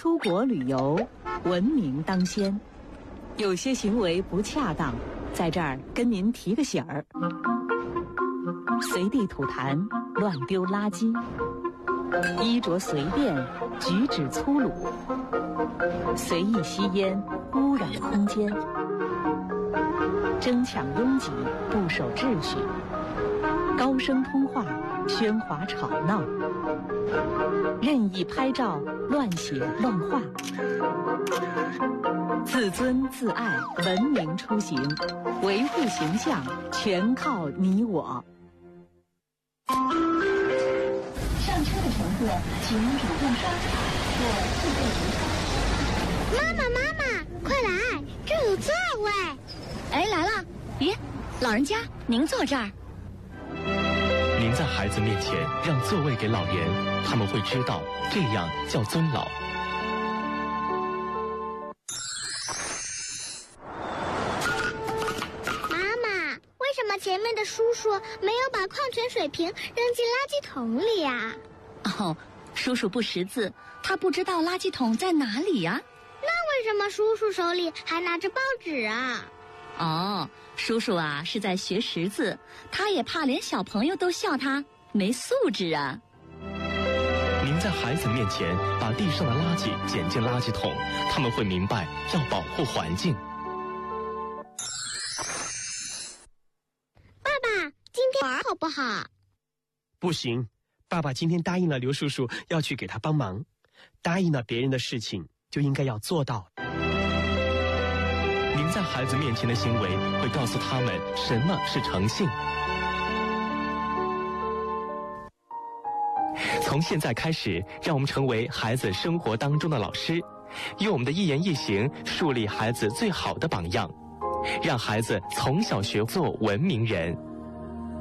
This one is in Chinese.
出国旅游，文明当先。有些行为不恰当，在这儿跟您提个醒儿：随地吐痰、乱丢垃圾，衣着随便，举止粗鲁，随意吸烟，污染空间，争抢拥挤，不守秩序，高声通话，喧哗吵闹，任意拍照，乱写乱画。自尊自爱，文明出行，维护形象全靠你我。 上车的乘客请主动刷卡或自备离场。 妈妈，快来，这有座位。 哎，来了！咦，老人家，您坐这儿。 您在孩子面前让座位给老人，他们会知道这样叫尊老。 前面的叔叔没有把矿泉水瓶扔进垃圾桶里啊。 哦，叔叔不识字，他不知道垃圾桶在哪里呀。 那为什么叔叔手里还拿着报纸啊？ 哦，叔叔啊是在学识字，他也怕连小朋友都笑他没素质啊。 您在孩子面前把地上的垃圾捡进垃圾桶，他们会明白要保护环境。 玩好不好？ 不行，爸爸今天答应了刘叔叔要去给他帮忙，答应了别人的事情就应该要做到。 您在孩子面前的行为会告诉他们什么是诚信。从现在开始，让我们成为孩子生活当中的老师，用我们的一言一行树立孩子最好的榜样，让孩子从小学做文明人。